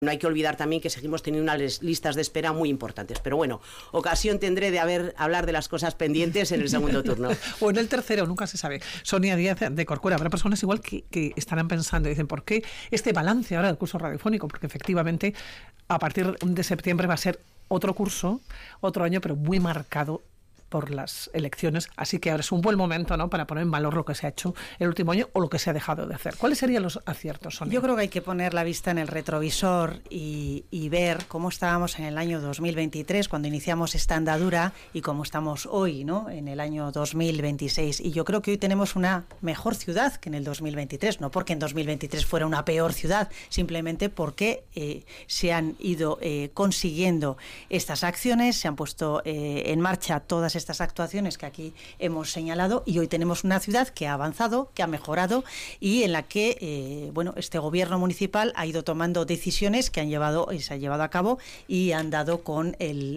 No hay que olvidar también que seguimos teniendo unas listas de espera muy importantes. Pero bueno, ocasión tendré de hablar de las cosas pendientes en el segundo turno. O en el tercero, nunca se sabe. Sonia Díaz de Corcuera. Habrá personas igual que estarán pensando y dicen, ¿por qué este balance ahora del curso radiofónico? Porque efectivamente a partir de septiembre va a ser otro curso, otro año, pero muy marcado por las elecciones, así que ahora es un buen momento, ¿no?, para poner en valor lo que se ha hecho el último año o lo que se ha dejado de hacer. ¿Cuáles serían los aciertos, Sonia? Yo creo que hay que poner la vista en el retrovisor y ver cómo estábamos en el año 2023 cuando iniciamos esta andadura y cómo estamos hoy, ¿no?, en el año 2026. Y yo creo que hoy tenemos una mejor ciudad que en el 2023, no porque en 2023 fuera una peor ciudad, simplemente porque se han ido consiguiendo estas acciones, se han puesto en marcha todas estas actuaciones que aquí hemos señalado y hoy tenemos una ciudad que ha avanzado, que ha mejorado y en la que este gobierno municipal ha ido tomando decisiones que se han llevado a cabo y han dado con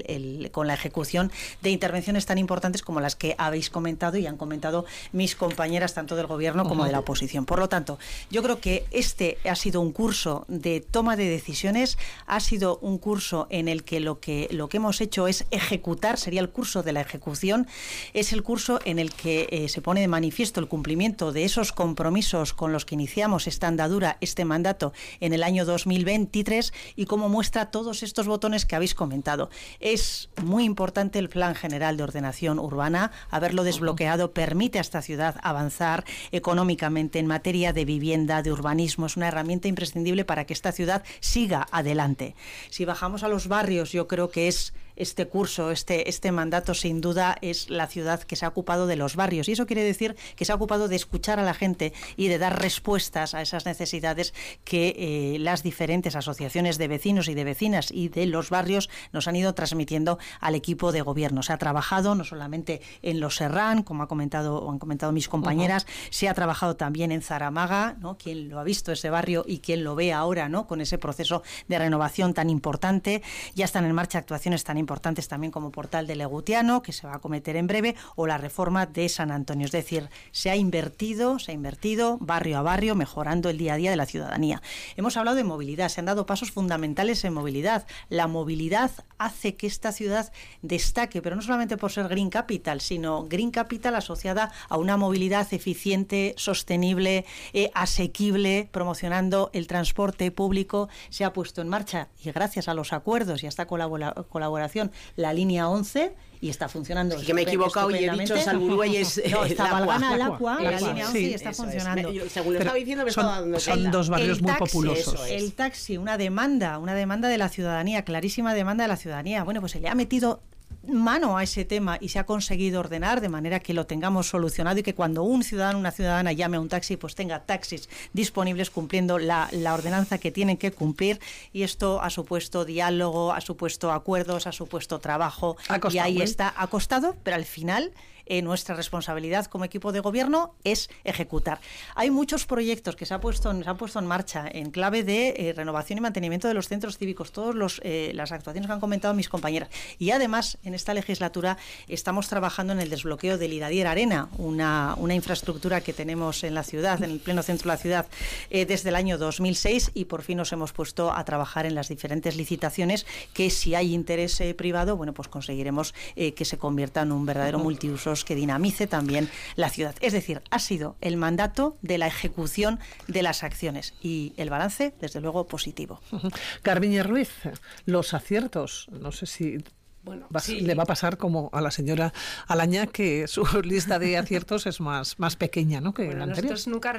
la ejecución de intervenciones tan importantes como las que habéis comentado y han comentado mis compañeras tanto del gobierno como de la oposición. Por lo tanto, yo creo que este ha sido un curso de toma de decisiones, ha sido un curso en el que lo que hemos hecho es ejecutar, sería el curso de la ejecución. Es el curso en el que se pone de manifiesto el cumplimiento de esos compromisos con los que iniciamos esta andadura, este mandato en el año 2023 y como muestra todos estos botones que habéis comentado. Es muy importante el Plan General de Ordenación Urbana. Haberlo desbloqueado permite a esta ciudad avanzar económicamente en materia de vivienda, de urbanismo. Es una herramienta imprescindible para que esta ciudad siga adelante. Si bajamos a los barrios, yo creo que es este curso, este mandato sin duda es la ciudad que se ha ocupado de los barrios y eso quiere decir que se ha ocupado de escuchar a la gente y de dar respuestas a esas necesidades que las diferentes asociaciones de vecinos y de vecinas y de los barrios nos han ido transmitiendo al equipo de gobierno. Se ha trabajado no solamente en Los Serrán, como han comentado mis compañeras, se ha trabajado también en Zaramaga, ¿no?, quien lo ha visto ese barrio y quien lo ve ahora, ¿no?, con ese proceso de renovación tan importante. Ya están en marcha actuaciones tan importantes también como Portal de Legutiano, que se va a acometer en breve, o la reforma de San Antonio. Es decir, se ha invertido barrio a barrio, mejorando el día a día de la ciudadanía. Hemos hablado de movilidad, se han dado pasos fundamentales en movilidad. La movilidad hace que esta ciudad destaque, pero no solamente por ser Green Capital, sino Green Capital asociada a una movilidad eficiente, sostenible, asequible, promocionando el transporte público. Se ha puesto en marcha, y gracias a los acuerdos y a esta colaboración, la línea 11 y está funcionando. Sí, que me he equivocado y he dicho Salburua y es no, está Valgana, Lacua, la línea 11 y está funcionando. Según lo estaba diciendo, son dos barrios muy populosos. El taxi, una demanda de la ciudadanía, clarísima demanda de la ciudadanía. Bueno, pues se le ha metido mano a ese tema y se ha conseguido ordenar de manera que lo tengamos solucionado y que cuando un ciudadano, una ciudadana llame a un taxi, pues tenga taxis disponibles cumpliendo la ordenanza que tienen que cumplir, y esto ha supuesto diálogo, ha supuesto acuerdos, ha supuesto trabajo y ahí está, ha costado, pero al final nuestra responsabilidad como equipo de gobierno es ejecutar. Hay muchos proyectos que se han puesto en marcha en clave de renovación y mantenimiento de los centros cívicos, todas las actuaciones que han comentado mis compañeras. Y además, en esta legislatura estamos trabajando en el desbloqueo del Iradier Arena, una infraestructura que tenemos en la ciudad, en el pleno centro de la ciudad, desde el año 2006, y por fin nos hemos puesto a trabajar en las diferentes licitaciones que, si hay interés privado, bueno, pues conseguiremos que se convierta en un verdadero multiusos que dinamice también la ciudad. Es decir, ha sido el mandato de la ejecución de las acciones y el balance, desde luego, positivo. Garbiñe Ruiz, los aciertos, no sé si le va a pasar como a la señora Alaña, que su lista de aciertos es más pequeña, ¿no?, que la anterior. Nosotros nunca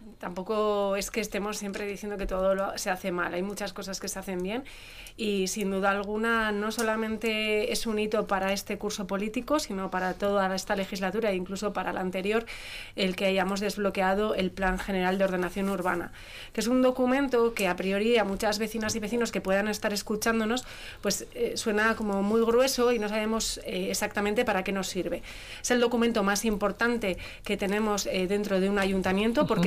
tampoco es que estemos siempre diciendo que todo se hace mal. Hay muchas cosas que se hacen bien y, sin duda alguna, no solamente es un hito para este curso político, sino para toda esta legislatura e incluso para la anterior, el que hayamos desbloqueado el Plan General de Ordenación Urbana, que es un documento que, a priori, a muchas vecinas y vecinos que puedan estar escuchándonos, pues suena como muy grueso y no sabemos exactamente para qué nos sirve. Es el documento más importante que tenemos dentro de un ayuntamiento, porque es el que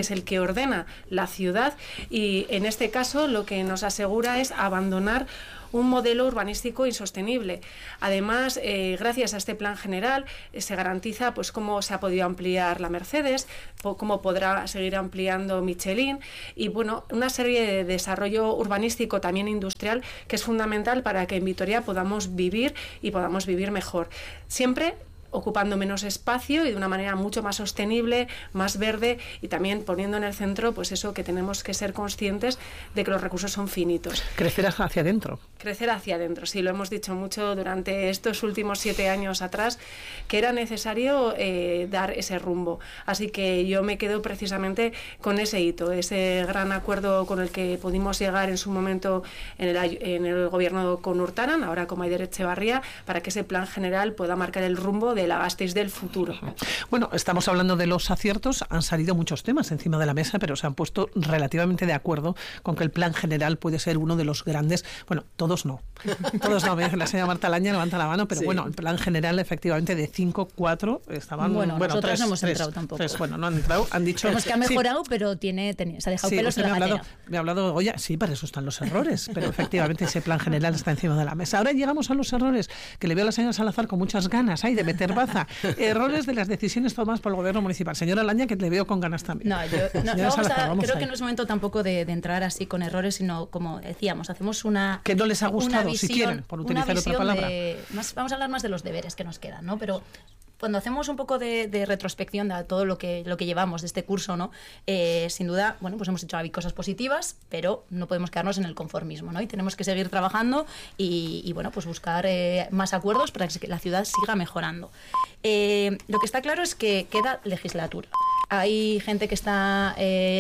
reordena la ciudad y en este caso lo que nos asegura es abandonar un modelo urbanístico insostenible. Además, gracias a este plan general, se garantiza pues cómo se ha podido ampliar la Mercedes, cómo podrá seguir ampliando Michelin y bueno, una serie de desarrollo urbanístico también industrial que es fundamental para que en Vitoria podamos vivir y podamos vivir mejor. Siempre ocupando menos espacio y de una manera mucho más sostenible, más verde y también poniendo en el centro pues eso que tenemos que ser conscientes de que los recursos son finitos. Crecer hacia adentro. Crecer hacia adentro, sí, lo hemos dicho mucho durante estos últimos 7 años atrás, que era necesario dar ese rumbo. Así que yo me quedo precisamente con ese hito, ese gran acuerdo con el que pudimos llegar en su momento en el gobierno con Urtaran, ahora con Maider Etxebarria, para que ese plan general pueda marcar el rumbo de la Gasteiz del futuro. Bueno, estamos hablando de los aciertos, han salido muchos temas encima de la mesa, pero se han puesto relativamente de acuerdo con que el plan general puede ser uno de los grandes, bueno, todos no, me dice la señora Marta Laña, levanta la mano, pero sí. Bueno, el plan general efectivamente de 5, 4 estaban, nosotros 3, no hemos 3, entrado tampoco. 3, bueno, no han entrado, han dicho... Sabemos que ha mejorado, sí. Pero se ha dejado pelos en la gatera. Me ha hablado, oye, sí, para eso están los errores, pero efectivamente ese plan general está encima de la mesa. Ahora llegamos a los errores, que le veo a la señora Salazar con muchas ganas, de meter baza. Errores de las decisiones tomadas por el gobierno municipal. Señora Laña, que le veo con ganas también. Creo que no es momento tampoco de entrar así con errores, sino como decíamos, hacemos una... Que no les ha gustado, visión, si quieren, por utilizar otra palabra. Vamos a hablar más de los deberes que nos quedan, ¿no? Pero cuando hacemos un poco de retrospección de todo lo que llevamos de este curso, ¿no? Sin duda, bueno, pues hemos hecho cosas positivas, pero no podemos quedarnos en el conformismo, ¿no? Y tenemos que seguir trabajando y bueno, pues buscar más acuerdos para que la ciudad siga mejorando. Lo que está claro es que queda legislatura. Hay gente que está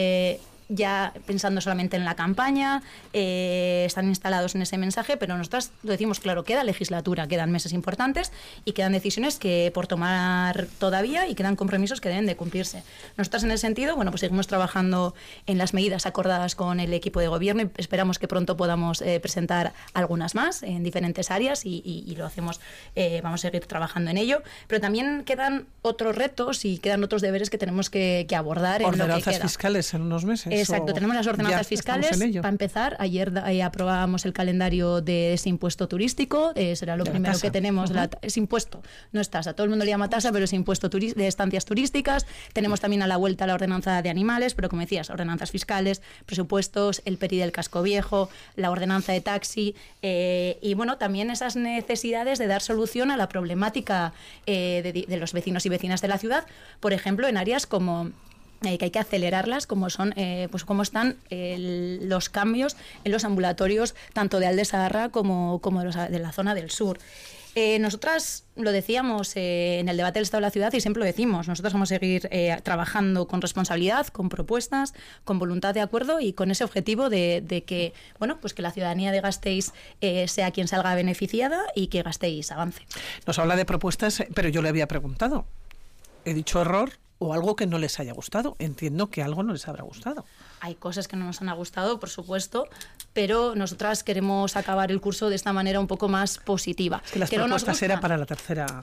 ya pensando solamente en la campaña, están instalados en ese mensaje, pero nosotros lo decimos claro, queda legislatura, quedan meses importantes y quedan decisiones que por tomar todavía y quedan compromisos que deben de cumplirse. Nosotros en ese sentido, bueno, pues seguimos trabajando en las medidas acordadas con el equipo de gobierno y esperamos que pronto podamos presentar algunas más en diferentes áreas y lo hacemos, vamos a seguir trabajando en ello, pero también quedan otros retos y quedan otros deberes que tenemos que abordar en lo que queda. Ordenanzas fiscales en unos meses. Exacto, tenemos las ordenanzas fiscales. Para empezar, ayer aprobábamos el calendario de ese impuesto turístico, será lo primero que tenemos. Es impuesto, no es tasa, todo el mundo le llama tasa, pero es impuesto de estancias turísticas. Tenemos también a la vuelta la ordenanza de animales, pero como decías, ordenanzas fiscales, presupuestos, el PERI del casco viejo, la ordenanza de taxi y bueno, también esas necesidades de dar solución a la problemática de los vecinos y vecinas de la ciudad, por ejemplo, en áreas como... que hay que acelerarlas, como son pues cómo están los cambios en los ambulatorios tanto de Alde Zaharra como de la zona del sur. Nosotras lo decíamos en el debate del Estado de la Ciudad y siempre lo decimos, nosotros vamos a seguir trabajando con responsabilidad, con propuestas, con voluntad de acuerdo y con ese objetivo de que, bueno, pues que la ciudadanía de Gasteiz sea quien salga beneficiada y que Gasteiz avance. Nos habla de propuestas, pero yo le había preguntado, he dicho error o algo que no les haya gustado. Entiendo que algo no les habrá gustado. Hay cosas que no nos han gustado, por supuesto, pero nosotras queremos acabar el curso de esta manera un poco más positiva. Es que las propuestas era para la tercera.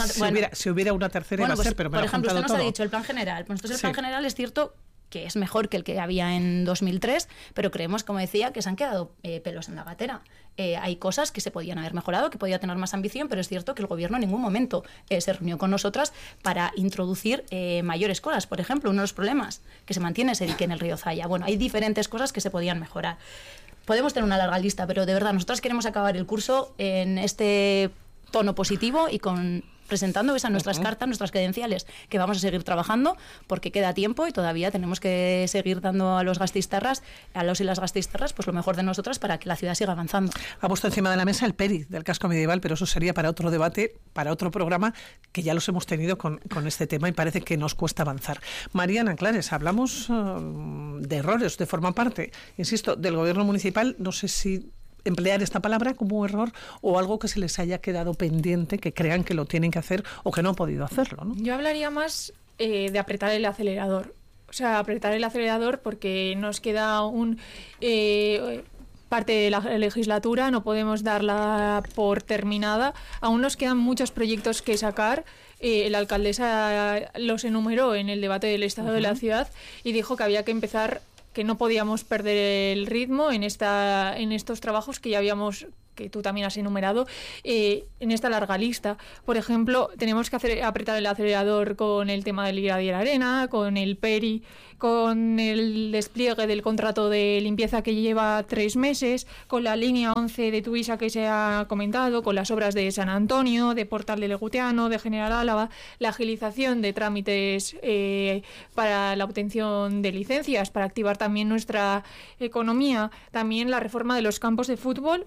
Si hubiera una tercera iba a ser, pero me lo ha juntado todo. Por ejemplo, usted nos ha dicho el plan general. Pues entonces el plan general es cierto que es mejor que el que había en 2003, pero creemos, como decía, que se han quedado pelos en la gatera. Hay cosas que se podían haber mejorado, que podía tener más ambición, pero es cierto que el gobierno en ningún momento se reunió con nosotras para introducir mayores cosas. Por ejemplo, uno de los problemas que se mantiene es el que en el río Zaya. Bueno, hay diferentes cosas que se podían mejorar. Podemos tener una larga lista, pero de verdad, nosotros queremos acabar el curso en este tono positivo y presentando esas nuestras cartas, nuestras credenciales, que vamos a seguir trabajando porque queda tiempo y todavía tenemos que seguir dando a los gasteiztarras, a los y las gasteiztarras, pues lo mejor de nosotras para que la ciudad siga avanzando. Ha puesto encima de la mesa el PERI del casco medieval, pero eso sería para otro debate, para otro programa, que ya los hemos tenido con este tema y parece que nos cuesta avanzar. Mariana Clares, hablamos de errores, de forma parte, insisto, del gobierno municipal, no sé si emplear esta palabra como error o algo que se les haya quedado pendiente, que crean que lo tienen que hacer o que no han podido hacerlo, ¿no? Yo hablaría más de apretar el acelerador. O sea, apretar el acelerador porque nos queda parte de la legislatura, no podemos darla por terminada. Aún nos quedan muchos proyectos que sacar. La alcaldesa los enumeró en el debate del estado de la ciudad y dijo que había que empezar, que no podíamos perder el ritmo en estos trabajos que ya habíamos, que tú también has enumerado, en esta larga lista. Por ejemplo, tenemos que apretar el acelerador con el tema del Iradier Arena, con el PERI, con el despliegue del contrato de limpieza que lleva 3 meses, con la línea 11 de Tuvisa que se ha comentado, con las obras de San Antonio, de Portal de Legutiano, de General Álava, la agilización de trámites para la obtención de licencias, para activar también nuestra economía, también la reforma de los campos de fútbol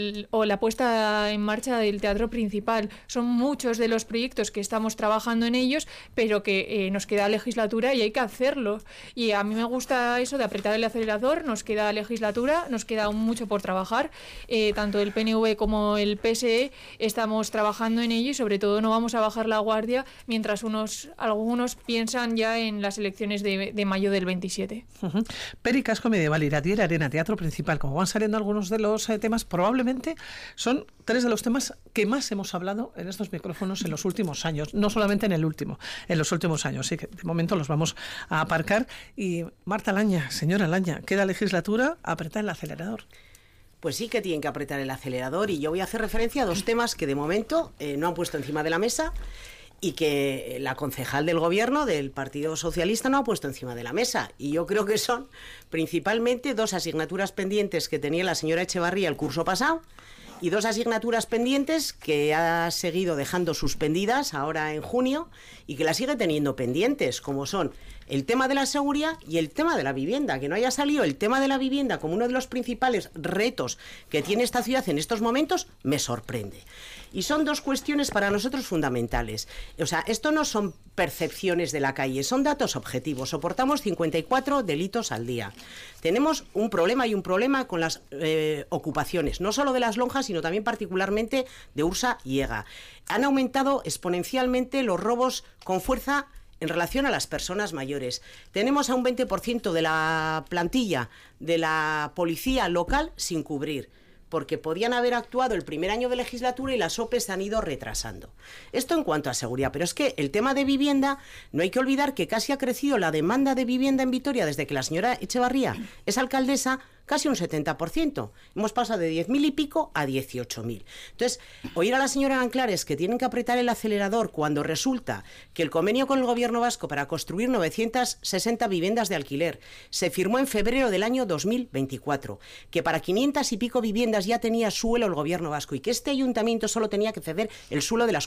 o la puesta en marcha del teatro principal. Son muchos de los proyectos que estamos trabajando en ellos, pero que nos queda legislatura y hay que hacerlo. Y a mí me gusta eso de apretar el acelerador. Nos queda legislatura, nos queda aún mucho por trabajar. Tanto el PNV como el PSE estamos trabajando en ello y sobre todo no vamos a bajar la guardia mientras algunos piensan ya en las elecciones de mayo del 27. Peri, Casco Medieval, Iradier Arena, teatro principal. Como van saliendo algunos de los temas, probablemente son 3 de los temas que más hemos hablado en estos micrófonos en los últimos años, no solamente en los últimos años, sí que de momento los vamos a aparcar. Y Marta Laña, señora Laña, queda legislatura, apretar el acelerador. Pues sí que tienen que apretar el acelerador y yo voy a hacer referencia a 2 temas que de momento no han puesto encima de la mesa y que la concejal del gobierno del Partido Socialista no ha puesto encima de la mesa. Y yo creo que son principalmente 2 asignaturas pendientes que tenía la señora Echevarría el curso pasado y 2 asignaturas pendientes que ha seguido dejando suspendidas ahora en junio y que las sigue teniendo pendientes, como son el tema de la seguridad y el tema de la vivienda. Que no haya salido el tema de la vivienda como uno de los principales retos que tiene esta ciudad en estos momentos, me sorprende. Y son 2 cuestiones para nosotros fundamentales. O sea, esto no son percepciones de la calle, son datos objetivos. Soportamos 54 delitos al día. Tenemos un problema con las ocupaciones, no solo de las lonjas, sino también particularmente de Ursa y Ega. Han aumentado exponencialmente los robos con fuerza en relación a las personas mayores. Tenemos a un 20% de la plantilla de la policía local sin cubrir, porque podían haber actuado el primer año de legislatura y las OPE se han ido retrasando. Esto en cuanto a seguridad, pero es que el tema de vivienda, no hay que olvidar que casi ha crecido la demanda de vivienda en Vitoria desde que la señora Echevarría es alcaldesa, casi un 70%. Hemos pasado de 10.000 y pico a 18.000. Entonces, oír a la señora Anclares que tienen que apretar el acelerador cuando resulta que el convenio con el gobierno vasco para construir 960 viviendas de alquiler se firmó en febrero del año 2024, que para 500 y pico viviendas ya tenía suelo el gobierno vasco y que este ayuntamiento solo tenía que ceder el suelo de las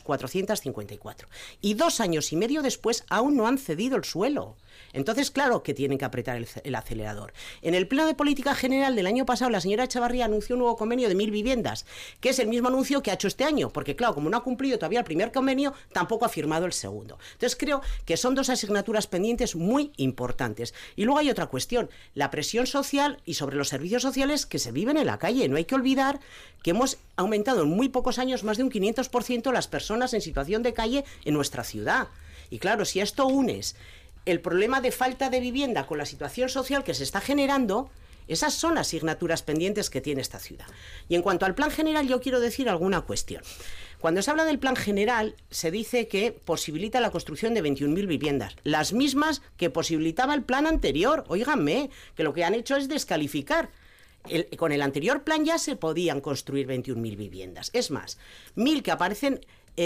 454. Y 2 años y medio después aún no han cedido el suelo. Entonces, claro que tienen que apretar el acelerador. En el Pleno de Política General del año pasado, la señora Echevarría anunció un nuevo convenio de 1.000 viviendas, que es el mismo anuncio que ha hecho este año, porque claro, como no ha cumplido todavía el primer convenio, tampoco ha firmado el segundo. Entonces, creo que son 2 asignaturas pendientes muy importantes. Y luego hay otra cuestión, la presión social y sobre los servicios sociales que se viven en la calle. No hay que olvidar que hemos aumentado en muy pocos años más de un 500% las personas en situación de calle en nuestra ciudad. Y claro, si a esto unes el problema de falta de vivienda con la situación social que se está generando, esas son asignaturas pendientes que tiene esta ciudad. Y en cuanto al plan general, yo quiero decir alguna cuestión. Cuando se habla del plan general, se dice que posibilita la construcción de 21.000 viviendas, las mismas que posibilitaba el plan anterior. Óiganme, que lo que han hecho es descalificar. Con el anterior plan ya se podían construir 21.000 viviendas. Es más, 1.000 que aparecen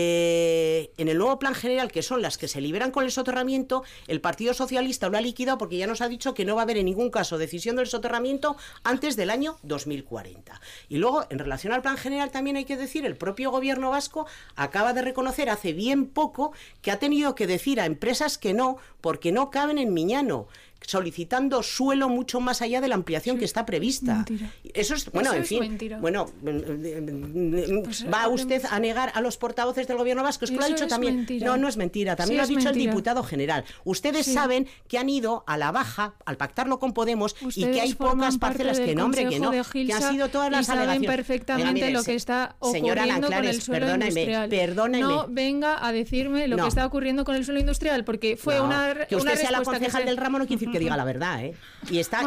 en el nuevo plan general, que son las que se liberan con el soterramiento, el Partido Socialista lo ha liquidado porque ya nos ha dicho que no va a haber en ningún caso decisión del soterramiento antes del año 2040. Y luego, en relación al plan general, también hay que decir, el propio gobierno vasco acaba de reconocer hace bien poco que ha tenido que decir a empresas que no, porque no caben en Miñano, solicitando suelo mucho más allá de la ampliación que está prevista. Mentira. Eso es, bueno, Eso en es fin, mentira. bueno, Pues ¿va usted a negar a los portavoces del gobierno vasco? Es que lo ha Eso dicho es también. mentira. No, no es mentira, también Sí, lo ha es dicho mentira. el diputado general. Ustedes Sí. saben que han ido a la baja al pactarlo con Podemos y Ustedes que hay forman pocas parte parcelas del que no, hombre, que Consejo no, de que han Gilsa sido todas las y saben alegaciones. perfectamente Mire, lo que está señora ocurriendo con Anclares, el suelo industrial. perdóneme. No venga a decirme lo No. que está ocurriendo con el suelo industrial, porque fue No, una que usted sea la respuesta concejal que se- del ramo no quiere decir decir que diga la verdad, ¿eh? Y está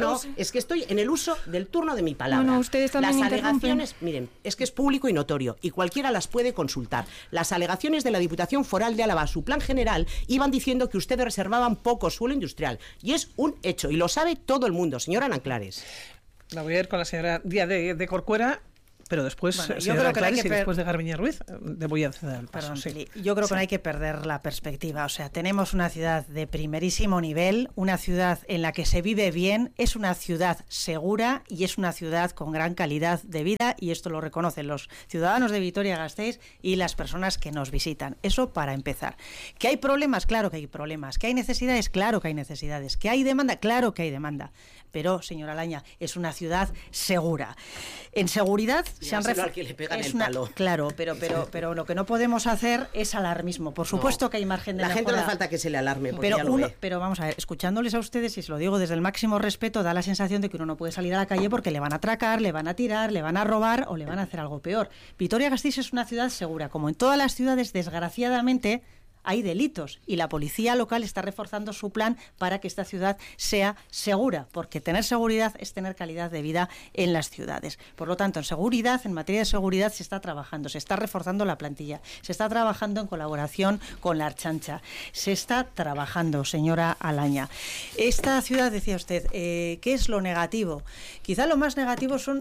es que estoy en el uso del turno de mi palabra. Bueno, ustedes también las alegaciones, miren, es que es público y notorio y cualquiera las puede consultar. Las alegaciones de la Diputación Foral de Álava, su plan general, iban diciendo que ustedes reservaban poco suelo industrial y es un hecho y lo sabe todo el mundo, señora Nanclares. La voy a ir con la señora Díaz de Corcuera. Pero después, yo creo que después de Garbiñe Ruiz, le voy a ceder el paso. Yo creo que no hay que perder la perspectiva. O sea, tenemos una ciudad de primerísimo nivel, una ciudad en la que se vive bien, es una ciudad segura y es una ciudad con gran calidad de vida, y esto lo reconocen los ciudadanos de Vitoria-Gasteiz y las personas que nos visitan. Eso para empezar. ¿Que hay problemas? Claro que hay problemas. ¿Que hay necesidades? Claro que hay necesidades. ¿Que hay demanda? Claro que hay demanda. Pero, señora Alaña, es una ciudad segura. En seguridad se han al que le pegan el palo. Claro, pero lo que no podemos hacer es alarmismo. Por supuesto que hay margen de mejora. La gente no hace falta que se le alarme, porque pero vamos a ver, escuchándoles a ustedes, y se lo digo desde el máximo respeto, da la sensación de que uno no puede salir a la calle porque le van a atracar, le van a tirar, le van a robar o le van a hacer algo peor. Vitoria-Gasteiz es una ciudad segura. Como en todas las ciudades, desgraciadamente, hay delitos y la policía local está reforzando su plan para que esta ciudad sea segura, porque tener seguridad es tener calidad de vida en las ciudades. Por lo tanto, en materia de seguridad se está trabajando, se está reforzando la plantilla, se está trabajando en colaboración con la Ertzaintza, se está trabajando, señora Alaña. Esta ciudad, decía usted, ¿qué es lo negativo? Quizá lo más negativo son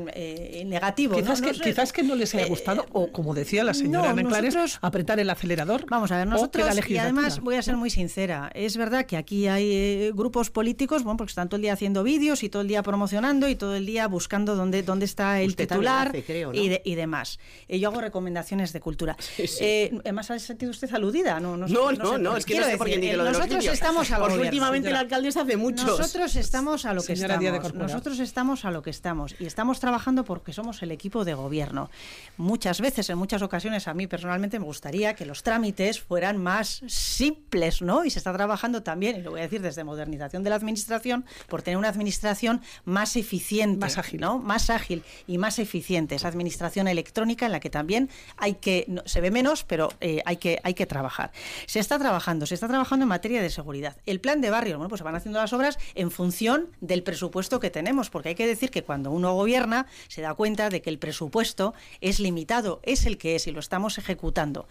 negativos. Quizás que no les haya gustado, o como decía la señora Nanclares, apretar el acelerador. Vamos a ver, nosotros, y además voy a ser muy sincera, es verdad que aquí hay grupos políticos, bueno, porque están todo el día haciendo vídeos y todo el día promocionando y todo el día buscando dónde está el usted titular creo, ¿no? y demás. Yo hago recomendaciones de cultura. ¿Más ha sentido usted aludida? No, es que no sé por qué ni lo de los nosotros vídeos. estamos a lo porque últimamente la alcaldesa hace muchos. Nosotros estamos a lo que Señora estamos. Nosotros estamos a lo que estamos y estamos trabajando porque somos el equipo de gobierno. Muchas veces, en muchas ocasiones, a mí personalmente me gustaría que los trámites fueran más simples, ¿no? Y se está trabajando también, y lo voy a decir desde modernización de la administración, por tener una administración más eficiente, más ágil, ¿no? Más ágil y más eficiente. Esa administración electrónica en la que también se ve menos, pero hay que trabajar. Se está trabajando en materia de seguridad. El plan de barrio, bueno, pues se van haciendo las obras en función del presupuesto que tenemos, porque hay que decir que cuando uno gobierna se da cuenta de que el presupuesto es limitado, es el que es y lo estamos ejecutando.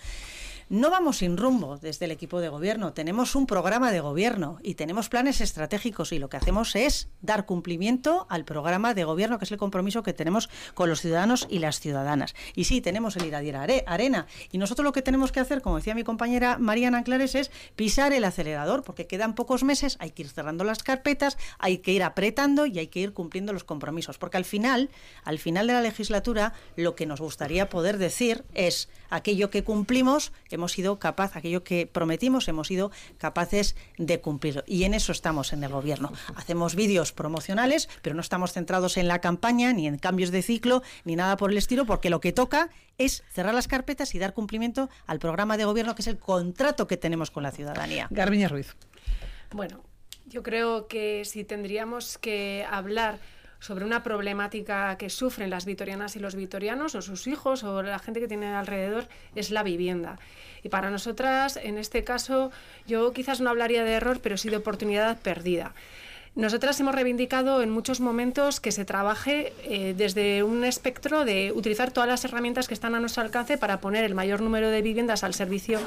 No vamos sin rumbo desde el equipo de gobierno, tenemos un programa de gobierno y tenemos planes estratégicos y lo que hacemos es dar cumplimiento al programa de gobierno, que es el compromiso que tenemos con los ciudadanos y las ciudadanas. Y sí, tenemos el Iradier Arena y nosotros lo que tenemos que hacer, como decía mi compañera María Nanclares, es pisar el acelerador porque quedan pocos meses, hay que ir cerrando las carpetas, hay que ir apretando y hay que ir cumpliendo los compromisos, porque al final de la legislatura lo que nos gustaría poder decir es aquello que cumplimos, aquello que prometimos, hemos sido capaces de cumplirlo. Y en eso estamos en el gobierno. Hacemos vídeos promocionales, pero no estamos centrados en la campaña, ni en cambios de ciclo, ni nada por el estilo, porque lo que toca es cerrar las carpetas y dar cumplimiento al programa de gobierno, que es el contrato que tenemos con la ciudadanía. Garbiñe Ruiz. Bueno, yo creo que si tendríamos que hablar sobre una problemática que sufren las vitorianas y los vitorianos, o sus hijos, o la gente que tiene alrededor, es la vivienda. Y para nosotras, en este caso, yo quizás no hablaría de error, pero sí de oportunidad perdida. Nosotras hemos reivindicado en muchos momentos que se trabaje desde un espectro de utilizar todas las herramientas que están a nuestro alcance para poner el mayor número de viviendas al servicio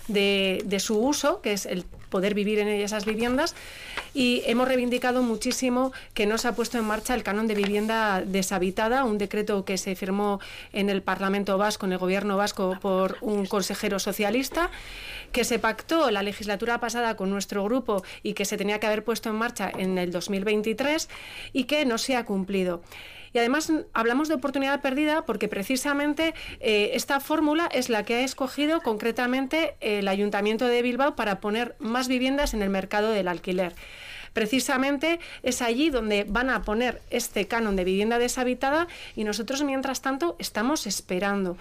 de su uso, que es el poder vivir en esas viviendas, y hemos reivindicado muchísimo que no se ha puesto en marcha el canon de vivienda deshabitada, un decreto que se firmó en el Parlamento Vasco, en el Gobierno vasco, por un consejero socialista, que se pactó la legislatura pasada con nuestro grupo y que se tenía que haber puesto en marcha en el 2023 y que no se ha cumplido. Y además hablamos de oportunidad perdida porque precisamente esta fórmula es la que ha escogido concretamente el Ayuntamiento de Bilbao para poner más viviendas en el mercado del alquiler. precisamente es allí donde van a poner este canon de vivienda deshabitada y nosotros, mientras tanto, estamos esperando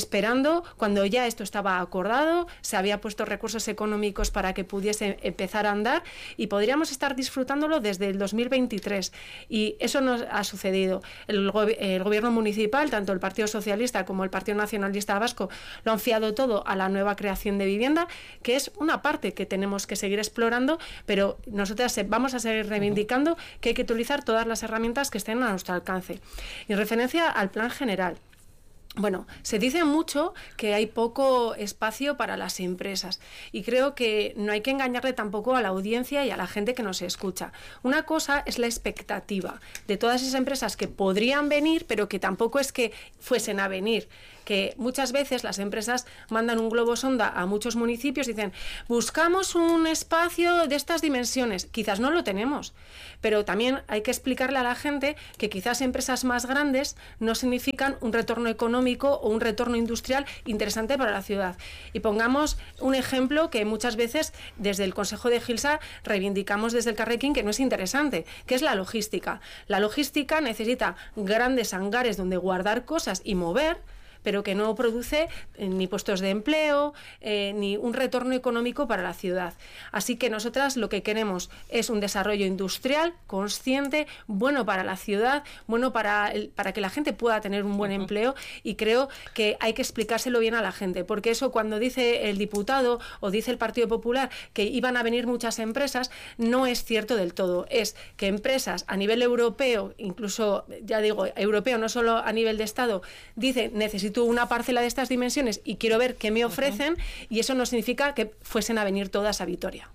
cuando ya esto estaba acordado, se había puesto recursos económicos para que pudiese empezar a andar y podríamos estar disfrutándolo desde el 2023. Y eso no ha sucedido. El gobierno municipal, tanto el Partido Socialista como el Partido Nacionalista Vasco, lo han fiado todo a la nueva creación de vivienda, que es una parte que tenemos que seguir explorando, pero nosotras vamos a seguir reivindicando que hay que utilizar todas las herramientas que estén a nuestro alcance. En referencia al plan general, bueno, se dice mucho que hay poco espacio para las empresas y creo que no hay que engañarle tampoco a la audiencia y a la gente que nos escucha. Una cosa es la expectativa de todas esas empresas que podrían venir, pero que tampoco es que fuesen a venir. Que muchas veces las empresas mandan un globo sonda a muchos municipios y dicen, buscamos un espacio de estas dimensiones. Quizás no lo tenemos, pero también hay que explicarle a la gente que quizás empresas más grandes no significan un retorno económico o un retorno industrial interesante para la ciudad. Y pongamos un ejemplo que muchas veces desde el Consejo de Gilsa reivindicamos desde el Carrequín, que no es interesante, que es la logística. La logística necesita grandes hangares donde guardar cosas y mover, pero que no produce ni puestos de empleo, ni un retorno económico para la ciudad. Así que nosotras lo que queremos es un desarrollo industrial, consciente, bueno para la ciudad, bueno para que la gente pueda tener un buen empleo, y creo que hay que explicárselo bien a la gente, porque eso cuando dice el diputado o dice el Partido Popular que iban a venir muchas empresas, no es cierto del todo. Es que empresas a nivel europeo, incluso, ya digo, europeo, no solo a nivel de Estado, dicen, necesito una parcela de estas dimensiones y quiero ver qué me ofrecen, y eso no significa que fuesen a venir todas a Vitoria.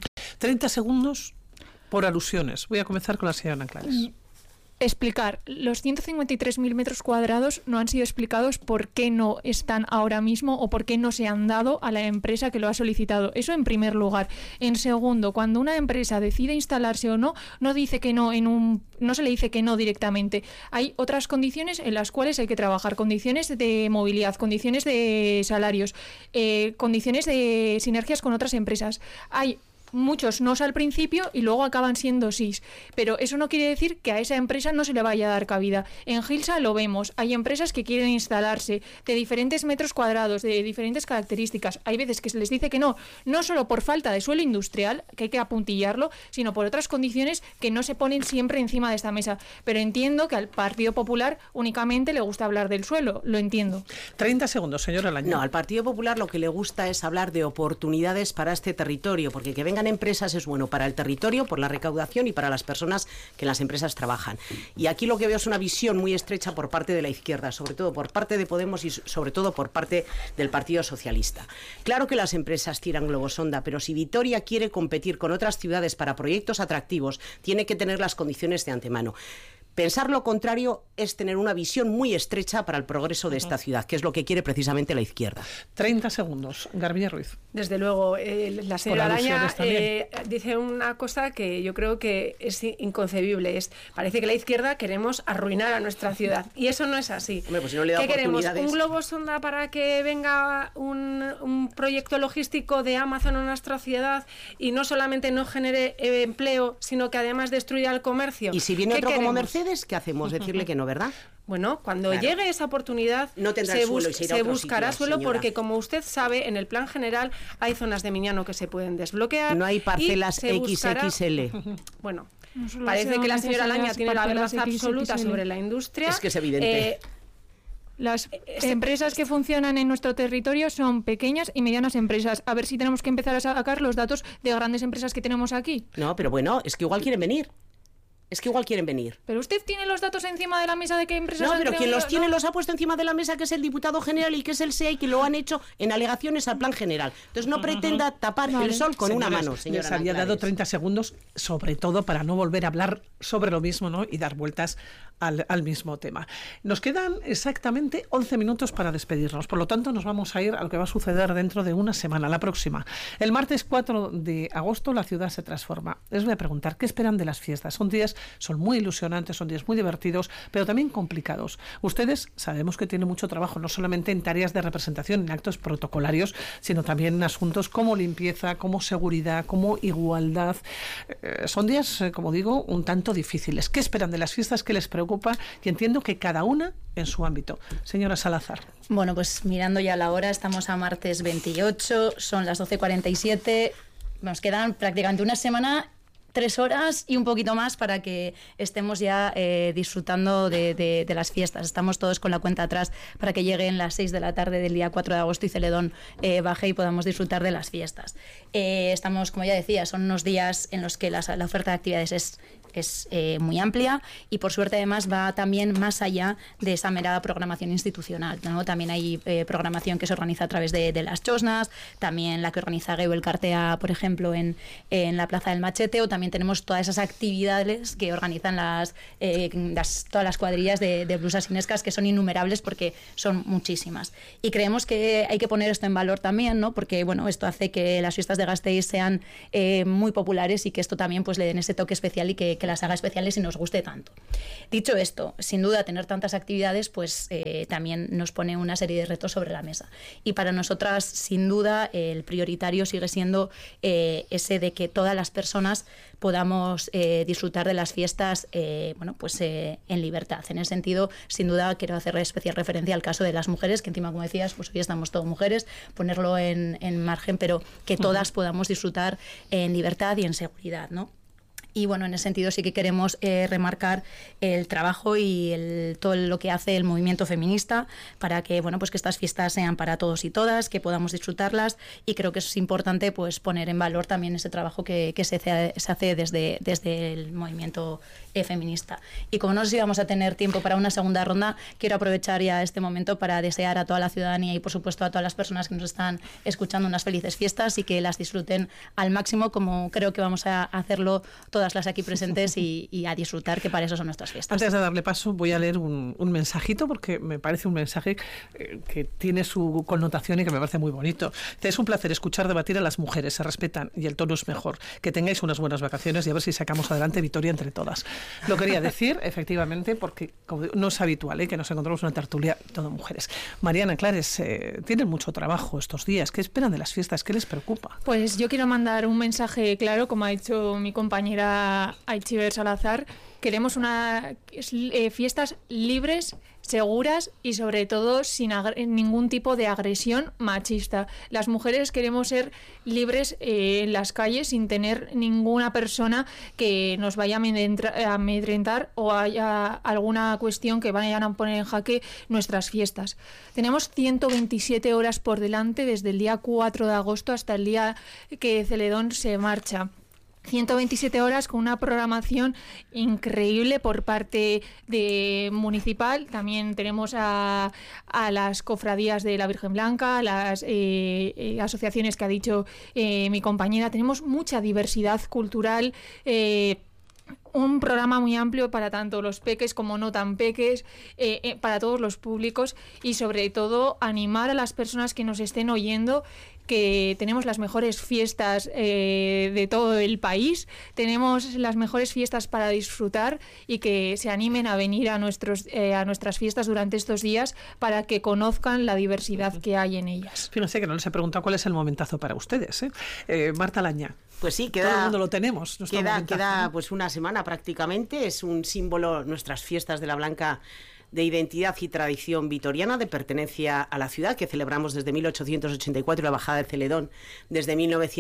30 segundos por alusiones. Voy a comenzar con la señora Nanclares. Explicar, los 153.000 metros cuadrados no han sido explicados por qué no están ahora mismo o por qué no se han dado a la empresa que lo ha solicitado. Eso en primer lugar. En segundo, cuando una empresa decide instalarse o no, no dice que no no se le dice que no directamente. Hay otras condiciones en las cuales hay que trabajar, condiciones de movilidad, condiciones de salarios, condiciones de sinergias con otras empresas. Hay muchos nos al principio y luego acaban siendo sís, pero eso no quiere decir que a esa empresa no se le vaya a dar cabida. En Gilsa lo vemos, hay empresas que quieren instalarse de diferentes metros cuadrados, de diferentes características. Hay veces que se les dice que no solo por falta de suelo industrial, que hay que apuntillarlo, sino por otras condiciones que no se ponen siempre encima de esta mesa. Pero entiendo que al Partido Popular únicamente le gusta hablar del suelo, lo entiendo. 30 segundos, señora Alañón. No, al Partido Popular lo que le gusta es hablar de oportunidades para este territorio, porque que vengan empresas es bueno para el territorio, por la recaudación y para las personas que en las empresas trabajan. Y aquí lo que veo es una visión muy estrecha por parte de la izquierda, sobre todo por parte de Podemos y sobre todo por parte del Partido Socialista. Claro que las empresas tiran globosonda, pero si Vitoria quiere competir con otras ciudades para proyectos atractivos, tiene que tener las condiciones de antemano. Pensar lo contrario es tener una visión muy estrecha para el progreso de esta ciudad, que es lo que quiere precisamente la izquierda. 30 segundos. Garbiñe Ruiz. Desde luego, la señora Araña dice una cosa que yo creo que es inconcebible. Parece que la izquierda queremos arruinar a nuestra ciudad. Y eso no es así. Hombre, pues si no le da ¿Qué queremos? oportunidades. ¿Un globo sonda para que venga un proyecto logístico de Amazon a nuestra ciudad y no solamente no genere empleo, sino que además destruya el comercio? Y si viene otro como Mercedes, ¿qué hacemos? Decirle que no, ¿verdad? Bueno, cuando llegue esa oportunidad no tendrá suelo y se buscará sitio, suelo, señora. Porque como usted sabe, en el plan general hay zonas de Miñano que se pueden desbloquear. No hay parcelas XXL. Bueno, parece que la señora Alaña tiene la verdad absoluta sobre la industria. Es que es evidente. Las empresas que funcionan en nuestro territorio son pequeñas y medianas empresas. A ver si tenemos que empezar a sacar los datos de grandes empresas que tenemos aquí. No, pero bueno, es que igual quieren venir. Pero usted tiene los datos encima de la mesa de qué empresas... No, pero quien los tiene los ha puesto encima de la mesa, que es el diputado general y que es el SEA, y que lo han hecho en alegaciones al plan general. Entonces no pretenda tapar el sol con una mano, señora. Les había dado 30 segundos, sobre todo para no volver a hablar sobre lo mismo, ¿no? Y dar vueltas al mismo tema. Nos quedan exactamente 11 minutos para despedirnos, por lo tanto nos vamos a ir a lo que va a suceder dentro de una semana, la próxima. El martes 4 de agosto la ciudad se transforma. Les voy a preguntar, ¿qué esperan de las fiestas? Son muy ilusionantes, son días muy divertidos, pero también complicados. Ustedes sabemos que tienen mucho trabajo, no solamente en tareas de representación, en actos protocolarios, sino también en asuntos como limpieza, como seguridad, como igualdad. Son días, como digo, un tanto difíciles. ¿Qué esperan de las fiestas? ¿Qué les preocupa? Y entiendo que cada una en su ámbito. Señora Salazar. Bueno, pues mirando ya la hora, estamos a martes 28, son las 12:47, nos quedan prácticamente una semana, 3 horas y un poquito más para que estemos ya disfrutando de las fiestas. Estamos todos con la cuenta atrás para que lleguen las 6 de la tarde del día 4 de agosto y Celedón baje y podamos disfrutar de las fiestas. Estamos, como ya decía, son unos días en los que la oferta de actividades es muy amplia y por suerte además va también más allá de esa mera programación institucional, ¿no? También hay programación que se organiza a través de las chosnas, también la que organiza Geu Elkartea, por ejemplo, en la Plaza del Machete, o también tenemos todas esas actividades que organizan todas las cuadrillas de blusas inescas, que son innumerables porque son muchísimas. Y creemos que hay que poner esto en valor también, ¿no? Porque bueno, esto hace que las fiestas de Gasteiz sean muy populares y que esto también pues le den ese toque especial y que las haga especiales y nos guste tanto. Dicho esto, sin duda tener tantas actividades pues también nos pone una serie de retos sobre la mesa. Y para nosotras, sin duda, el prioritario sigue siendo ese de que todas las personas podamos disfrutar de las fiestas en libertad. En ese sentido, sin duda, quiero hacer especial referencia al caso de las mujeres, que encima, como decías, pues hoy estamos todas mujeres, ponerlo en margen, pero que todas podamos disfrutar en libertad y en seguridad, ¿no? Y bueno, en ese sentido sí que queremos remarcar el trabajo y todo lo que hace el movimiento feminista para que, bueno, pues que estas fiestas sean para todos y todas, que podamos disfrutarlas, y creo que es importante pues poner en valor también ese trabajo que se hace desde el movimiento feminista. Y como no sé si vamos a tener tiempo para una segunda ronda, quiero aprovechar ya este momento para desear a toda la ciudadanía y por supuesto a todas las personas que nos están escuchando unas felices fiestas y que las disfruten al máximo, como creo que vamos a hacerlo todas las aquí presentes y a disfrutar, que para eso son nuestras fiestas. Antes de darle paso, voy a leer un mensajito, porque me parece un mensaje que tiene su connotación y que me parece muy bonito. Es un placer escuchar debatir a las mujeres, se respetan y el tono es mejor. Que tengáis unas buenas vacaciones y a ver si sacamos adelante Vitoria entre todas. Lo quería decir, efectivamente, porque no es habitual que nos encontremos en una tertulia todo mujeres. Mariana Clares, tienen mucho trabajo estos días. ¿Qué esperan de las fiestas? ¿Qué les preocupa? Pues yo quiero mandar un mensaje claro, como ha dicho mi compañera Aitziber Salazar. Queremos fiestas libres, seguras y sobre todo sin ningún tipo de agresión machista. Las mujeres queremos ser libres en las calles sin tener ninguna persona que nos vaya a amedrentar o haya alguna cuestión que vayan a poner en jaque nuestras fiestas. Tenemos 127 horas por delante desde el día 4 de agosto hasta el día que Celedón se marcha. 127 horas con una programación increíble por parte de municipal. También tenemos a las cofradías de la Virgen Blanca, las asociaciones que ha dicho mi compañera. Tenemos mucha diversidad cultural, un programa muy amplio para tanto los peques como no tan peques, para todos los públicos, y sobre todo animar a las personas que nos estén oyendo que tenemos las mejores fiestas de todo el país, tenemos las mejores fiestas para disfrutar, y que se animen a venir a nuestras fiestas durante estos días para que conozcan la diversidad que hay en ellas. Fíjense que no les he preguntado cuál es el momentazo para ustedes, Marta Laña. Pues sí, todo el mundo lo tenemos. Queda pues una semana prácticamente. Es un símbolo, nuestras fiestas de la Blanca, de identidad y tradición vitoriana, de pertenencia a la ciudad, que celebramos desde 1884 y la bajada de Celedón desde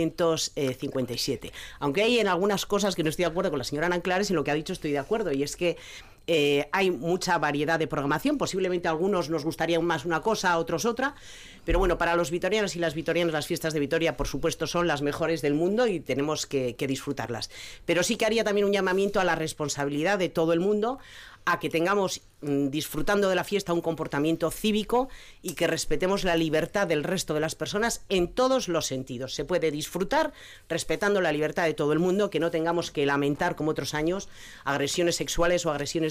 1957. Aunque hay en algunas cosas que no estoy de acuerdo con la señora Ana Clares, en lo que ha dicho estoy de acuerdo, y es que hay mucha variedad de programación. Posiblemente a algunos nos gustaría más una cosa, a otros otra, pero bueno, para los vitorianos y las vitorianas, las fiestas de Vitoria, por supuesto, son las mejores del mundo y tenemos que disfrutarlas. Pero sí que haría también un llamamiento a la responsabilidad de todo el mundo, a que tengamos, disfrutando de la fiesta, un comportamiento cívico y que respetemos la libertad del resto de las personas en todos los sentidos. Se puede disfrutar respetando la libertad de todo el mundo, que no tengamos que lamentar, como otros años, agresiones sexuales o agresiones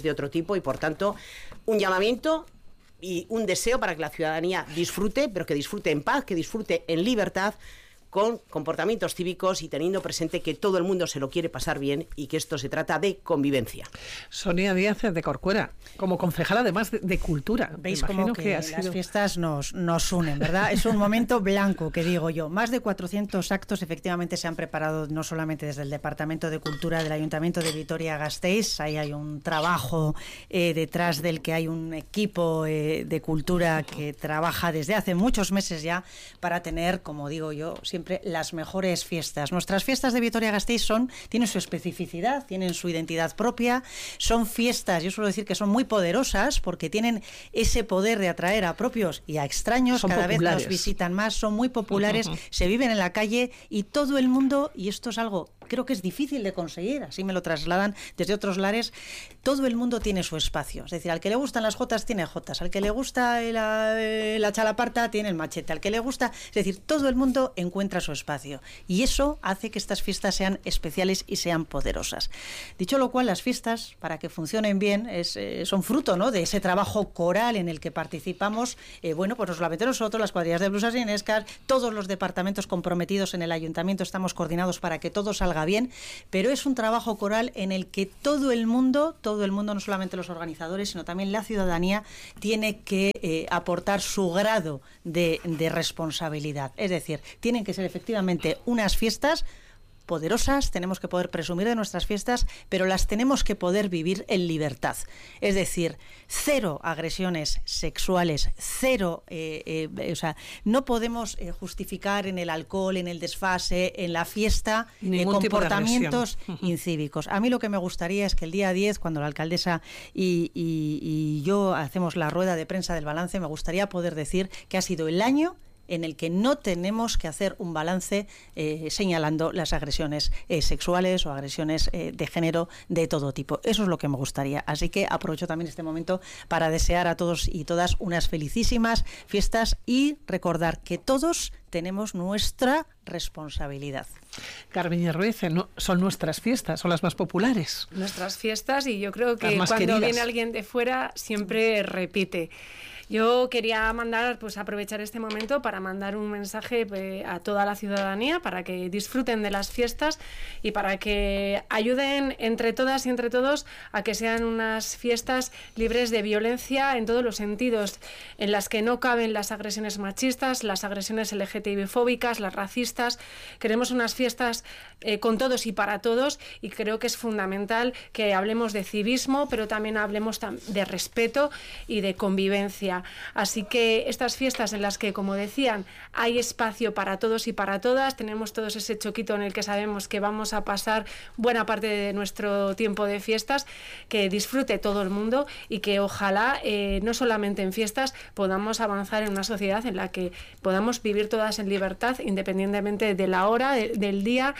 de otro tipo y, por tanto, un llamamiento y un deseo para que la ciudadanía disfrute, pero que disfrute en paz, que disfrute en libertad, con comportamientos cívicos y teniendo presente que todo el mundo se lo quiere pasar bien y que esto se trata de convivencia. Sonia Díaz de Corcuera, como concejala además de Cultura. Veis como que las fiestas nos unen, ¿verdad? Es un momento blanco, que digo yo. Más de 400 actos efectivamente se han preparado no solamente desde el Departamento de Cultura del Ayuntamiento de Vitoria-Gasteiz, ahí hay un trabajo detrás del que hay un equipo de cultura que trabaja desde hace muchos meses ya para tener, como digo yo, siempre las mejores fiestas. Nuestras fiestas de Vitoria-Gasteiz tienen su especificidad, tienen su identidad propia, son fiestas, yo suelo decir que son muy poderosas porque tienen ese poder de atraer a propios y a extraños, son cada populares. Vez nos visitan más, son muy populares, se viven en la calle y todo el mundo, y esto es algo creo que es difícil de conseguir, así me lo trasladan desde otros lares, todo el mundo tiene su espacio, es decir, al que le gustan las jotas tiene jotas, al que le gusta la chalaparta tiene el machete, al que le gusta, es decir, todo el mundo encuentra su espacio y eso hace que estas fiestas sean especiales y sean poderosas. Dicho lo cual, las fiestas, para que funcionen bien, son fruto, ¿no?, de ese trabajo coral en el que participamos, bueno, pues no solamente nosotros, las cuadrillas de blusas y enescas, todos los departamentos comprometidos en el ayuntamiento estamos coordinados para que todo salga bien, pero es un trabajo coral en el que todo el mundo, no solamente los organizadores, sino también la ciudadanía, tiene que aportar su grado de responsabilidad. Es decir, tienen que ser efectivamente unas fiestas poderosas, tenemos que poder presumir de nuestras fiestas, pero las tenemos que poder vivir en libertad. Es decir, cero agresiones sexuales, cero, o sea, no podemos justificar en el alcohol, en el desfase, en la fiesta, comportamientos incívicos. A mí lo que me gustaría es que el día 10, cuando la alcaldesa y yo hacemos la rueda de prensa del balance, me gustaría poder decir que ha sido el año en el que no tenemos que hacer un balance señalando las agresiones sexuales o agresiones de género de todo tipo. Eso es lo que me gustaría. Así que aprovecho también este momento para desear a todos y todas unas felicísimas fiestas y recordar que todos tenemos nuestra responsabilidad. Garbiñe Ruiz, son nuestras fiestas, son las más populares. Nuestras fiestas, y yo creo que cuando viene alguien de fuera siempre repite. Yo quería aprovechar este momento para mandar un mensaje a toda la ciudadanía para que disfruten de las fiestas y para que ayuden entre todas y entre todos a que sean unas fiestas libres de violencia en todos los sentidos, en las que no caben las agresiones machistas, las agresiones LGTBI-fóbicas, las racistas. Queremos unas fiestas con todos y para todos, y creo que es fundamental que hablemos de civismo, pero también hablemos de respeto y de convivencia. Así que estas fiestas en las que, como decían, hay espacio para todos y para todas, tenemos todos ese choquito en el que sabemos que vamos a pasar buena parte de nuestro tiempo de fiestas, que disfrute todo el mundo y que ojalá no solamente en fiestas podamos avanzar en una sociedad en la que podamos vivir todas en libertad, independientemente de la hora, del día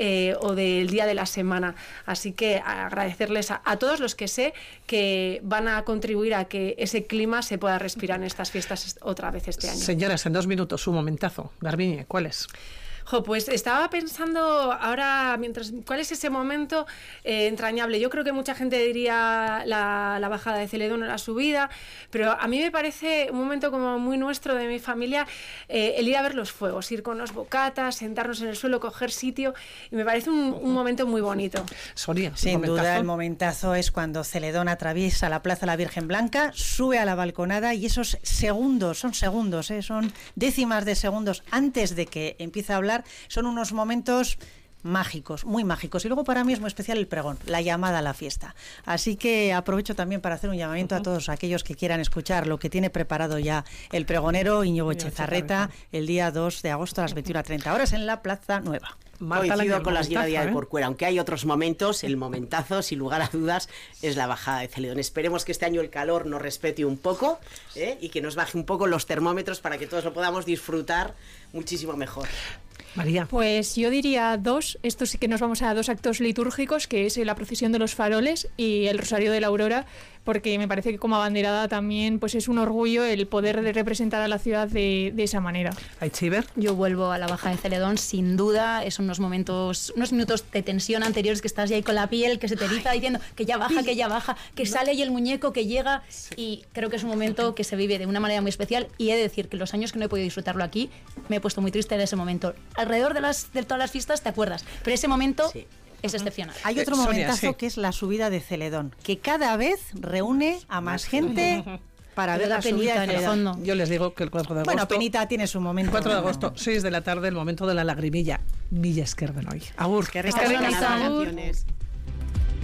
o del día de la semana. Así que agradecerles a todos los que sé que van a contribuir a que ese clima se pueda respirar en estas fiestas otra vez este año. Señoras, en 2 minutos, un momentazo. Garbiñe, ¿cuál es? Pues estaba pensando ahora, ¿cuál es ese momento entrañable? Yo creo que mucha gente diría la bajada de Celedón o la subida, pero a mí me parece un momento como muy nuestro, de mi familia, el ir a ver los fuegos, ir con los bocatas, sentarnos en el suelo, coger sitio, y me parece un momento muy bonito. Sonia, sin duda el momentazo es cuando Celedón atraviesa la Plaza La Virgen Blanca, sube a la balconada y esos segundos, son décimas de segundos antes de que empiece a hablar, son unos momentos mágicos, muy mágicos. Y luego para mí es muy especial el pregón, la llamada a la fiesta. Así que aprovecho también para hacer un llamamiento a todos aquellos que quieran escuchar lo que tiene preparado ya el pregonero Íñigo Echezarreta el día 2 de agosto a las 21:30 horas en la Plaza Nueva. Coincido con la señora Díaz de Corcuera, aunque hay otros momentos, el momentazo, sin lugar a dudas, es la bajada de Celedón. Esperemos que este año el calor nos respete un poco y que nos baje un poco los termómetros para que todos lo podamos disfrutar muchísimo mejor. María. Pues yo diría 2. Esto sí que nos vamos a 2 actos litúrgicos, que es la procesión de los faroles y el Rosario de la Aurora, porque me parece que como abanderada también pues es un orgullo el poder representar a la ciudad de esa manera. Aichiber. Yo vuelvo a la Baja de Celedón, sin duda. Es unos minutos de tensión anteriores que estás ya ahí con la piel, que se te eriza diciendo que ya baja, que sale y el muñeco que llega. Sí. Y creo que es un momento que se vive de una manera muy especial. Y he de decir que los años que no he podido disfrutarlo aquí, me he puesto muy triste en ese momento. Alrededor de todas las fiestas te acuerdas, pero ese momento... Sí. Es excepcional. Hay otro momentazo que es la subida de Celedón, que cada vez reúne a más gente para ver la subida de Celedón. Yo les digo que el 4 de agosto... Bueno, Penita tiene su momento. 4 de agosto, 6 de la tarde, el momento de la lagrimilla. Mila esker denoi. Agur. Que